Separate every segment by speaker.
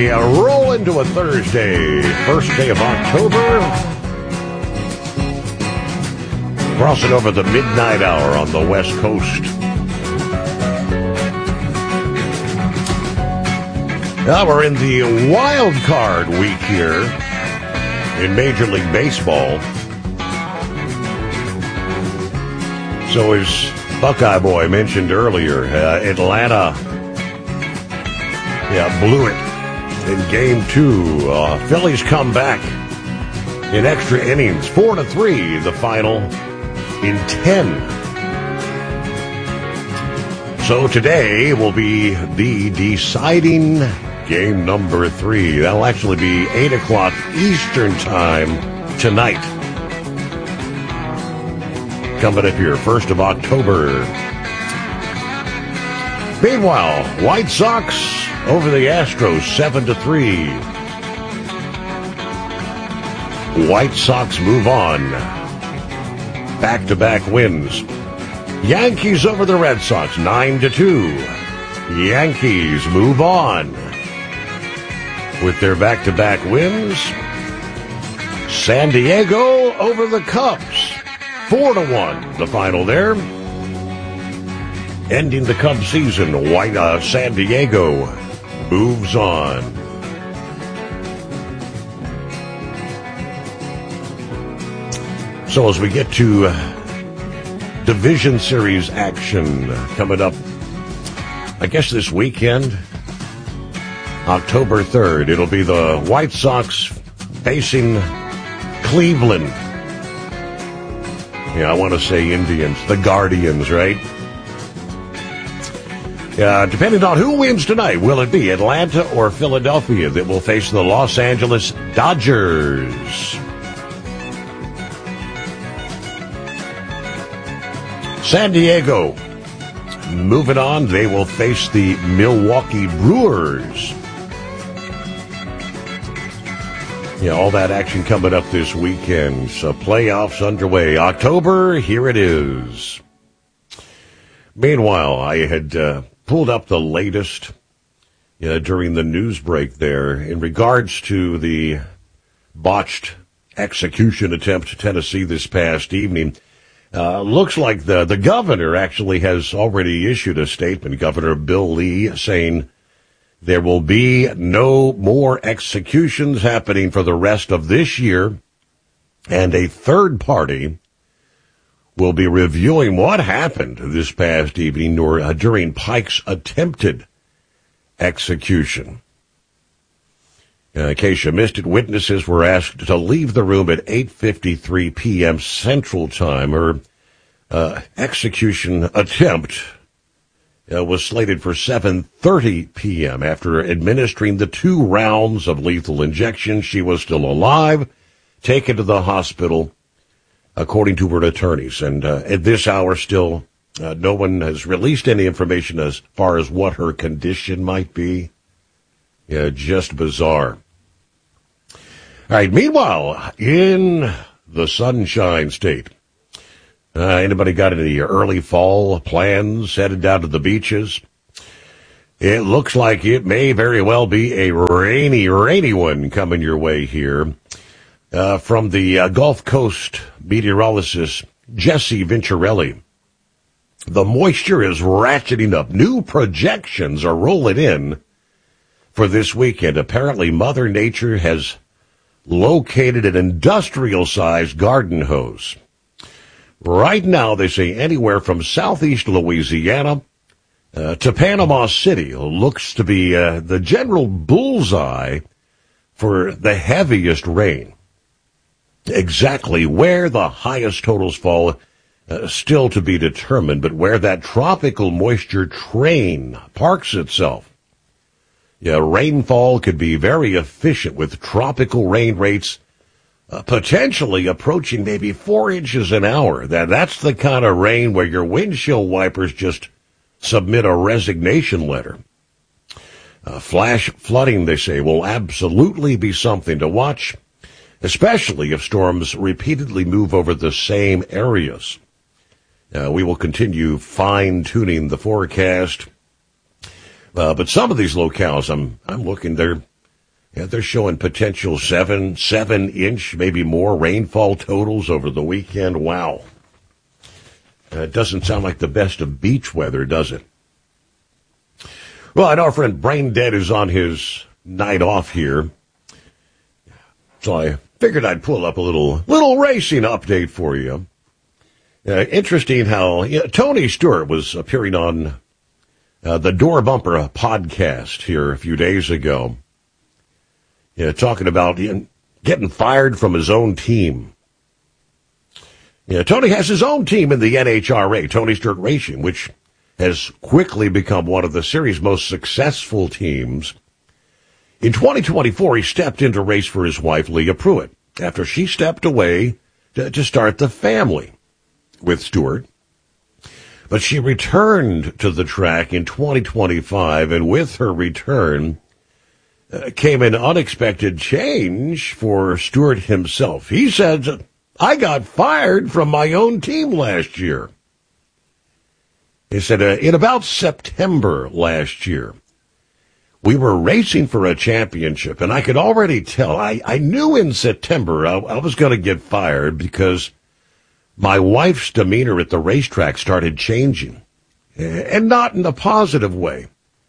Speaker 1: we roll into a Thursday, first day of October, crossing over the midnight hour on the West Coast. Now we're in the wild card week here in Major League Baseball. So as Buckeye Boy mentioned earlier, Atlanta blew it in Game 2. Phillies come back in extra innings, 4-3, the final in 10. So today will be the deciding game number 3. That'll actually be 8 o'clock Eastern time tonight. Coming up here, 1st of October. Meanwhile, White Sox over the Astros, 7-3. White Sox move on. Back-to-back wins. Yankees over the Red Sox, 9-2. Yankees move on with their back-to-back wins. San Diego over the Cubs, 4-1, the final there. Ending the Cubs season, San Diego moves on. So as we get to Division Series action coming up, I guess this weekend, October 3rd, it'll be the White Sox facing Cleveland. Yeah, I want to say Indians, the Guardians, right? Depending on who wins tonight, will it be Atlanta or Philadelphia that will face the Los Angeles Dodgers? San Diego, moving on, they will face the Milwaukee Brewers. All that action coming up this weekend. So playoffs underway. October, here it is. Meanwhile, I had pulled up the latest during the news break there in regards to the botched execution attempt to Tennessee this past evening. Looks like the governor actually has already issued a statement, Governor Bill Lee, saying there will be no more executions happening for the rest of this year, and a third party will be reviewing what happened this past evening during Pike's attempted execution. In case you missed it, witnesses were asked to leave the room at 8:53 p.m. Central Time. Execution attempt was slated for 7:30 p.m. After administering the 2 rounds of lethal injection, she was still alive, taken to the hospital, according to her attorneys. And at this hour still, no one has released any information as far as what her condition might be. Just bizarre. All right, meanwhile, in the Sunshine State, anybody got any early fall plans headed down to the beaches? It looks like it may very well be a rainy one coming your way here. From the Gulf Coast meteorologist Jesse Venturelli, the moisture is ratcheting up. New projections are rolling in for this weekend. Apparently, Mother Nature has located an industrial-sized garden hose. Right now, they say anywhere from southeast Louisiana to Panama City looks to be the general bullseye for the heaviest rain. Exactly where the highest totals fall, still to be determined, but where that tropical moisture train parks itself, rainfall could be very efficient with tropical rain rates potentially approaching maybe 4 inches an hour. That's the kind of rain where your windshield wipers just submit a resignation letter. Flash flooding, they say, will absolutely be something to watch, especially if storms repeatedly move over the same areas. We will continue fine-tuning the forecast. But some of these locales, I'm looking, they're Yeah, they're showing potential 7-inch, maybe more rainfall totals over the weekend. Wow. It doesn't sound like the best of beach weather, does it? Well, I know our friend Brain Dead is on his night off here. So I figured I'd pull up a little racing update for you. Interesting how Tony Stewart was appearing on the Door Bumper podcast here a few days ago. Talking about getting fired from his own team. Tony has his own team in the NHRA, Tony Stewart Racing, which has quickly become one of the series' most successful teams. In 2024, he stepped in to race for his wife, Leah Pruitt, after she stepped away to start the family with Stewart. But she returned to the track in 2025, and with her return came an unexpected change for Stewart himself. He said, "I got fired from my own team last year." He said, in about September last year, we were racing for a championship, and I could already tell. I knew in September I was going to get fired because my wife's demeanor at the racetrack started changing, and not in a positive way.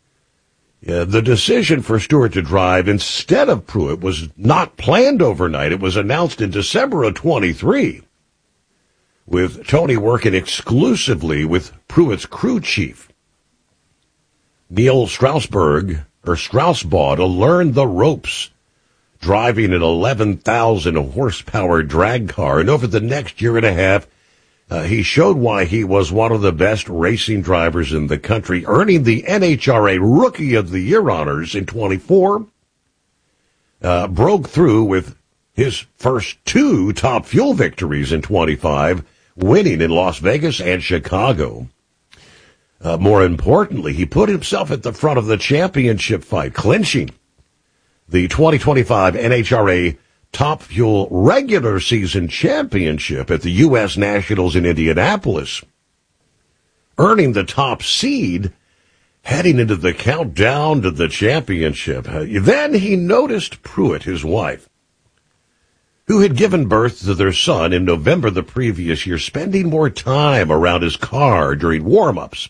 Speaker 1: The decision for Stewart to drive instead of Pruitt was not planned overnight. It was announced in December of 23, with Tony working exclusively with Pruitt's crew chief, Neil Strasbaugh, to learn the ropes, driving an 11,000 horsepower drag car. And over the next year and a half, he showed why he was one of the best racing drivers in the country, earning the NHRA Rookie of the Year honors in 24. Broke through with his first 2 Top Fuel victories in 25, winning in Las Vegas and Chicago. More importantly, he put himself at the front of the championship fight, clinching the 2025 NHRA Top Fuel regular season championship at the U.S. Nationals in Indianapolis, earning the top seed heading into the countdown to the championship. Then he noticed Pruitt, his wife, who had given birth to their son in November the previous year, spending more time around his car during warm-ups,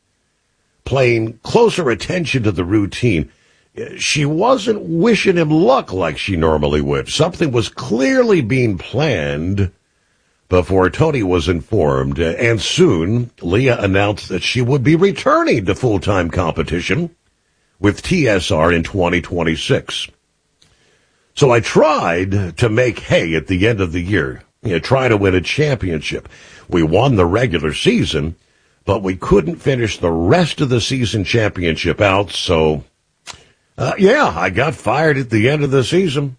Speaker 1: paying closer attention to the routine. She wasn't wishing him luck like she normally would. Something was clearly being planned before Tony was informed, and soon Leah announced that she would be returning to full-time competition with TSR in 2026. So I tried to make hay at the end of the year, try to win a championship. We won the regular season, but we couldn't finish the rest of the season championship out, so I got fired at the end of the season.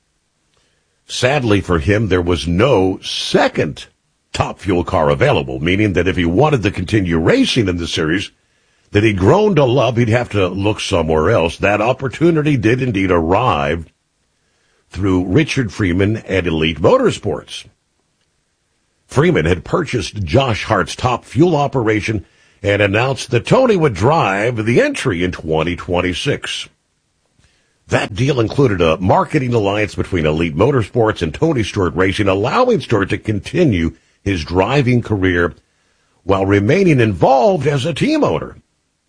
Speaker 1: Sadly for him, there was no second Top Fuel car available, meaning that if he wanted to continue racing in the series that he'd grown to love, he'd have to look somewhere else. That opportunity did indeed arrive through Richard Freeman and Elite Motorsports. Freeman had purchased Josh Hart's Top Fuel operation and announced that Tony would drive the entry in 2026. That deal included a marketing alliance between Elite Motorsports and Tony Stewart Racing, allowing Stewart to continue his driving career while remaining involved as a team owner.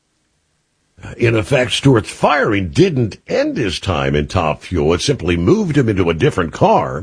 Speaker 1: In effect, Stewart's firing didn't end his time in Top Fuel. It simply moved him into a different car.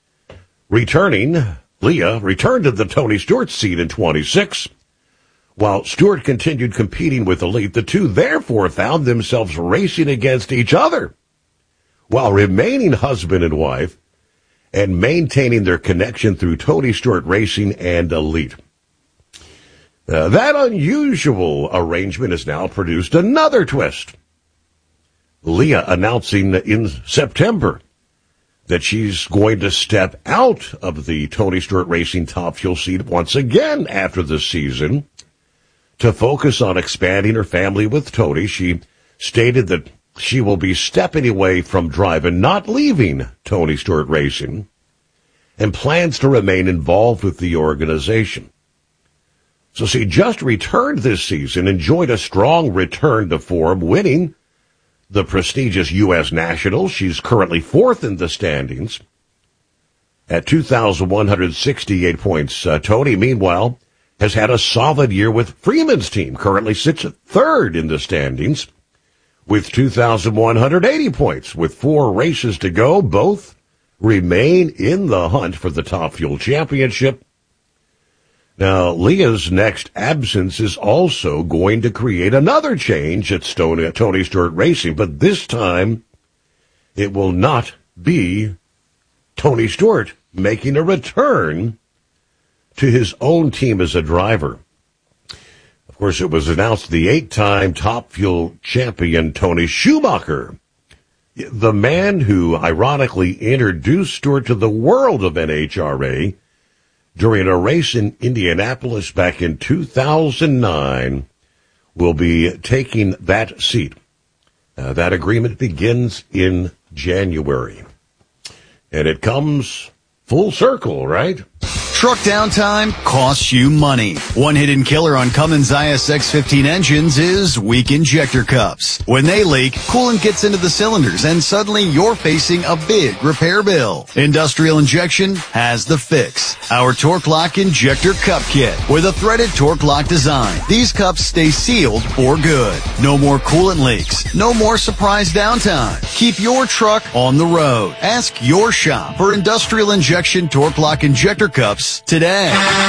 Speaker 1: Leah returned to the Tony Stewart seat in 26. While Stewart continued competing with Elite, the two therefore found themselves racing against each other while remaining husband and wife and maintaining their connection through Tony Stewart Racing and Elite. That unusual arrangement has now produced another twist. Leah announcing in September that she's going to step out of the Tony Stewart Racing Top Fuel seat once again after the season to focus on expanding her family with Tony. She stated that she will be stepping away from driving, not leaving Tony Stewart Racing, and plans to remain involved with the organization. So she just returned this season, enjoyed a strong return to form, winning the prestigious U.S. Nationals. She's currently fourth in the standings at 2,168 points. Tony, meanwhile, has had a solid year with Freeman's team, currently sits at third in the standings with 2,180 points. With 4 races to go, both remain in the hunt for the Top Fuel Championship. Now, Leah's next absence is also going to create another change at Tony Stewart Racing, but this time it will not be Tony Stewart making a return to his own team as a driver. Of course, it was announced the 8-time Top Fuel champion Tony Schumacher, the man who ironically introduced Stewart to the world of NHRA during a race in Indianapolis back in 2009, will be taking that seat. That agreement begins in January. And it comes full circle, right?
Speaker 2: Truck downtime costs you money. One hidden killer on Cummins ISX-15 engines is weak injector cups. When they leak, coolant gets into the cylinders and suddenly you're facing a big repair bill. Industrial Injection has the fix. Our Torque Lock Injector Cup Kit with a threaded Torque Lock design. These cups stay sealed for good. No more coolant leaks. No more surprise downtime. Keep your truck on the road. Ask your shop for Industrial Injection Torque Lock Injector Cups today.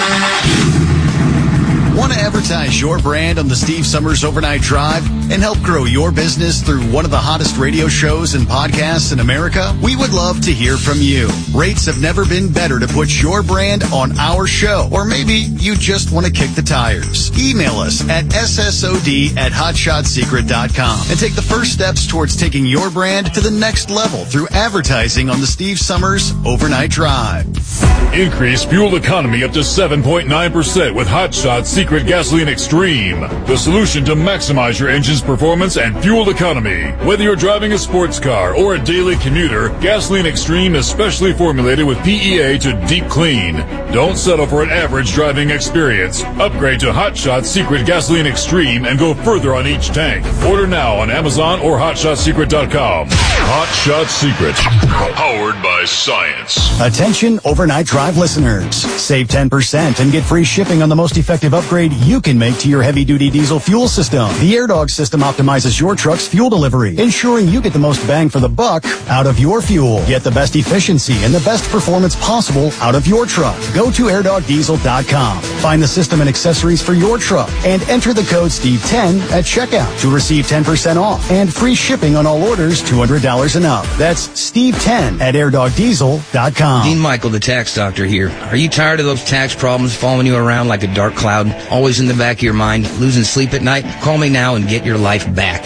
Speaker 2: Want to advertise your brand on the Steve Summers Overnight Drive and help grow your business through one of the hottest radio shows and podcasts in America? We would love to hear from you. Rates have never been better to put your brand on our show. Or maybe you just want to kick the tires. Email us at ssod@hotshotsecret.com and take the first steps towards taking your brand to the next level through advertising on the Steve Summers Overnight Drive.
Speaker 3: Increase fuel economy up to 7.9% with Hot Shots Secret Gasoline Extreme, the solution to maximize your engine's performance and fuel economy. Whether you're driving a sports car or a daily commuter, Gasoline Extreme is specially formulated with PEA to deep clean. Don't settle for an average driving experience. Upgrade to Hot Shots Secret Gasoline Extreme and go further on each tank. Order now on Amazon or HotShotSecret.com. Hot Shots Secret, powered by science.
Speaker 2: Attention Overnight Drive listeners. Save 10% and get free shipping on the most effective upgrade you can make to your heavy-duty diesel fuel system. The AirDog system optimizes your truck's fuel delivery, ensuring you get the most bang for the buck out of your fuel. Get the best efficiency and the best performance possible out of your truck. Go to airdogdiesel.com. Find the system and accessories for your truck and enter the code STEVE10 at checkout to receive 10% off and free shipping on all orders $200 and up. That's STEVE10 at airdogdiesel.com.
Speaker 4: Dean Michael, the tax doctor here. Are you tired of those tax problems following you around like a dark cloud? Always in the back of your mind, losing sleep at night? Call me now and get your life back.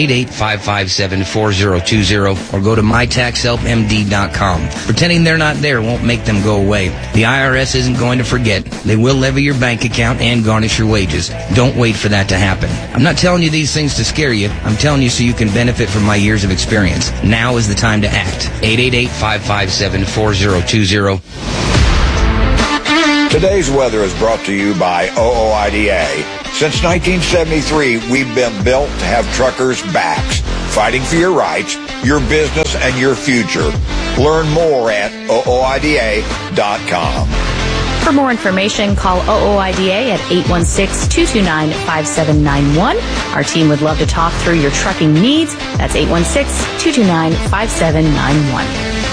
Speaker 4: 888-557-4020 or go to mytaxhelpmd.com. Pretending they're not there won't make them go away. The IRS isn't going to forget. They will levy your bank account and garnish your wages. Don't wait for that to happen. I'm not telling you these things to scare you. I'm telling you so you can benefit from my years of experience. Now is the time to act. 888-557-4020.
Speaker 5: Today's weather is brought to you by OOIDA. Since 1973, we've been built to have truckers' backs, fighting for your rights, your business, and your future. Learn more at OOIDA.com.
Speaker 6: For more information, call OOIDA at 816-229-5791. Our team would love to talk through your trucking needs. That's 816-229-5791.